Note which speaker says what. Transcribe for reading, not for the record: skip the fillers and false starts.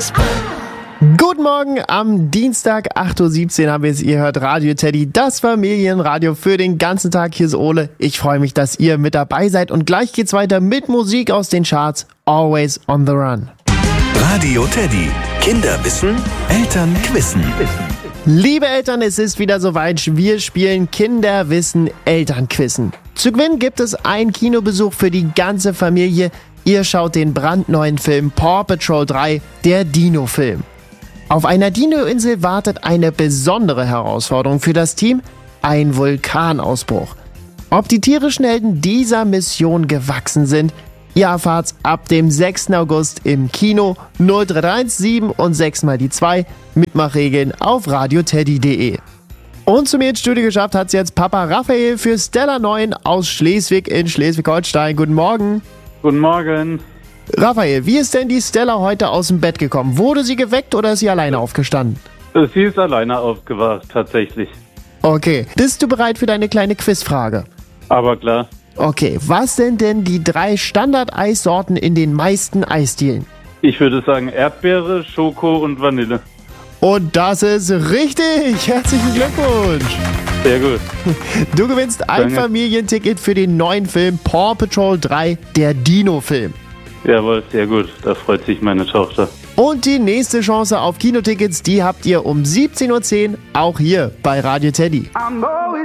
Speaker 1: Guten Morgen, am Dienstag, 8.17 Uhr haben wir es, ihr hört Radio Teddy, das Familienradio für den ganzen Tag. Hier ist Ole, ich freue mich, dass ihr mit dabei seid und gleich geht's weiter mit Musik aus den Charts, Always on the Run.
Speaker 2: Radio Teddy, Kinder wissen, Eltern quissen.
Speaker 1: Liebe Eltern, es ist wieder soweit, wir spielen Kinderwissen, Elternquissen. Zu gewinnen gibt es einen Kinobesuch für die ganze Familie. Ihr schaut den brandneuen Film Paw Patrol 3, der Dino-Film. Auf einer Dino-Insel wartet eine besondere Herausforderung für das Team, ein Vulkanausbruch. Ob die tierischen Helden dieser Mission gewachsen sind, ihr erfahrt's ab dem 6. August im Kino 0331 und 6 mal die 2, Mitmachregeln auf radioteddy.de. Und zu mir ins Studio geschafft hat's jetzt Papa Raphael für Stella 9 aus Schleswig in Schleswig-Holstein. Guten Morgen.
Speaker 3: Guten Morgen.
Speaker 1: Raphael, wie ist denn die Stella heute aus dem Bett gekommen? Wurde sie geweckt oder ist sie alleine aufgestanden?
Speaker 3: Sie ist alleine aufgewacht, tatsächlich.
Speaker 1: Okay, bist du bereit für deine kleine Quizfrage?
Speaker 3: Aber klar.
Speaker 1: Okay, was sind denn die 3 Standard-Eissorten in den meisten Eisdielen?
Speaker 3: Ich würde sagen Erdbeere, Schoko und Vanille.
Speaker 1: Und das ist richtig! Herzlichen Glückwunsch!
Speaker 3: Sehr gut.
Speaker 1: Du gewinnst ein
Speaker 3: Danke.
Speaker 1: Familienticket für den neuen Film Paw Patrol 3, der Dino-Film.
Speaker 3: Jawohl, sehr gut. Da freut sich meine Tochter.
Speaker 1: Und die nächste Chance auf Kinotickets, die habt ihr um 17.10 Uhr auch hier bei Radio Teddy.